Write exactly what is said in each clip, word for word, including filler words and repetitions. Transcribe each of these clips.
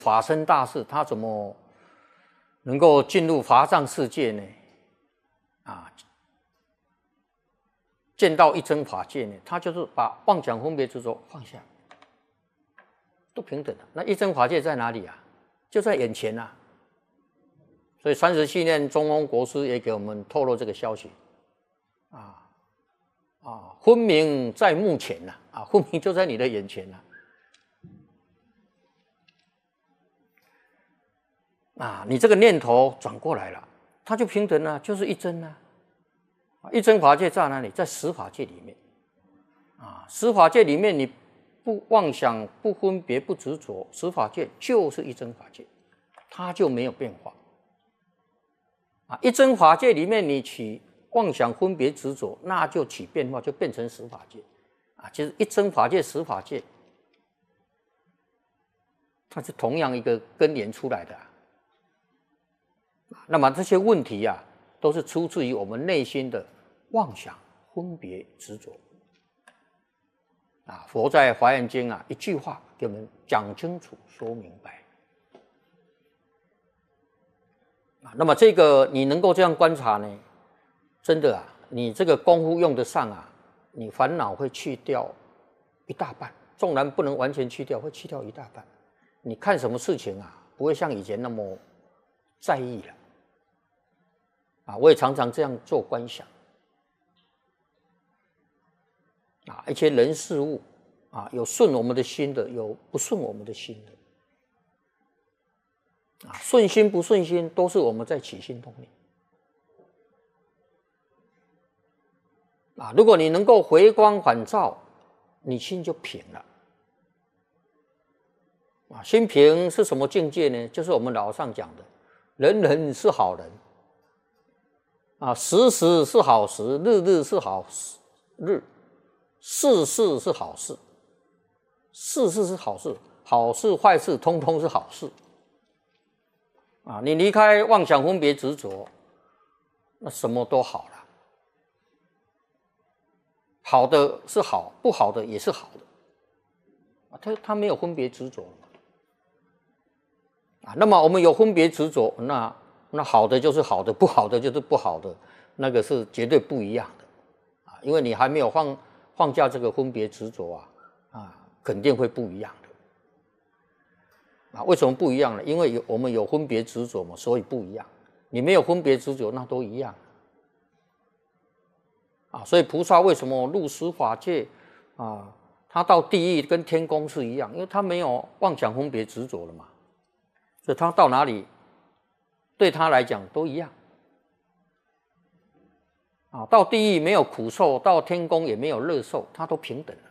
法身大士他怎么能够进入法藏世界呢？啊，见到一真法界呢？他就是把妄想分别执着放下，都平等了。那一真法界在哪里啊？就在眼前啊。所以三十七念中峰国师也给我们透露这个消息，啊啊，分明在目前呐，啊，分明就在你的眼前呐。啊，你这个念头转过来了，它就平等了，就是一真啊。一真法界在哪里？在十法界里面。啊，十法界里面你不妄想、不分别、不执着，十法界就是一真法界，它就没有变化。啊，一真法界里面你起妄想、分别、执着，那就起变化，就变成十法界。啊，其实一真法界、十法界，它是同样一个根源出来的啊。那么这些问题啊，都是出自于我们内心的妄想、分别、执着。啊，佛在《华严经》啊，一句话给我们讲清楚、说明白。啊，那么这个你能够这样观察呢，真的啊，你这个功夫用得上啊，你烦恼会去掉一大半，纵然不能完全去掉，会去掉一大半。你看什么事情啊，不会像以前那么在意了。啊，我也常常这样做观想。啊，一些人事物啊，有顺我们的心的，有不顺我们的心的。啊，顺心不顺心，都是我们在起心动念。啊，如果你能够回光返照，你心就平了。啊，心平是什么境界呢？就是我们老上讲的，人人是好人。啊，时时是好时，日日是好日，事事是好事，事事是好事，好事坏事通通是好事。啊，你离开妄想分别执着，那什么都好了。好的是好，不好的也是好的。啊，他他没有分别执着了。啊，那么我们有分别执着，那那好的就是好的，不好的就是不好的，那个是绝对不一样的。啊，因为你还没有放放下这个分别执着啊，啊，肯定会不一样的。啊，为什么不一样呢？因为有我们有分别执着嘛，所以不一样。你没有分别执着，那都一样。啊，所以菩萨为什么入十法界啊？他到地狱跟天宫是一样，因为他没有妄想分别执着了嘛，所以他到哪里，对他来讲都一样。啊，到地狱没有苦受，到天宫也没有乐受，他都平等了。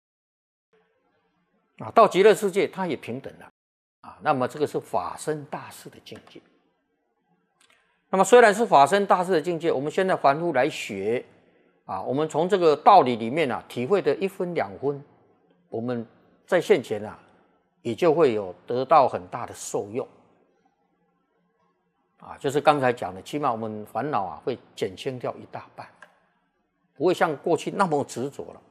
啊，到极乐世界他也平等了。啊，那么这个是法身大士的境界。那么虽然是法身大士的境界，我们现在凡夫来学啊，我们从这个道理里面啊，体会的一分两分，我们在现前啊，也就会有得到很大的受用。啊，就是刚才讲的，起码我们烦恼啊会减轻掉一大半，不会像过去那么执着了。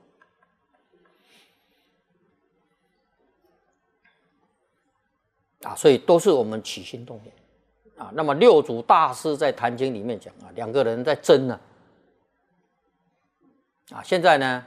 啊，所以都是我们起心动念。啊，那么六祖大师在《坛经》里面讲啊，两个人在争呢。啊，现在呢，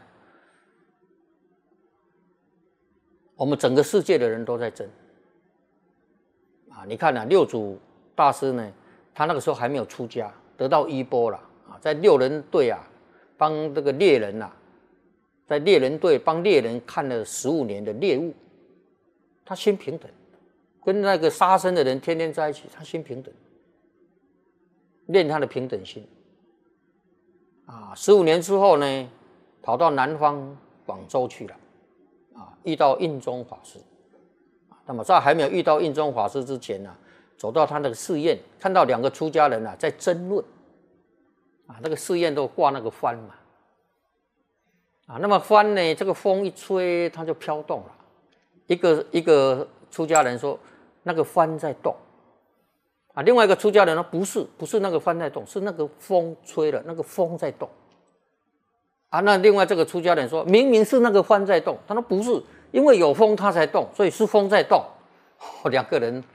我们整个世界的人都在争。啊，你看啊，六祖大师呢，他那个时候还没有出家，得到衣钵了啊，在六人队啊，帮这个猎人啊，在猎人队帮猎人看了十五年的猎物，他心平等。跟那个杀生的人天天在一起，他心平等，练他的平等心。啊，十五年之后呢，跑到南方广州去了，啊，遇到印宗法师。那么在还没有遇到印宗法师之前呢、啊，走到他那个寺院，看到两个出家人啊在争论。啊，那个寺院都挂那个幡嘛。啊，那么幡呢，这个风一吹，它就飘动了。一个一个出家人说，那个幡在动。啊，另外一个出家人说，不是，不是那个幡在动，是那个风吹了，那个风在动。啊，那另外这个出家人说，明明是那个幡在动，他说不是，因为有风它才动，所以是风在动。 两个人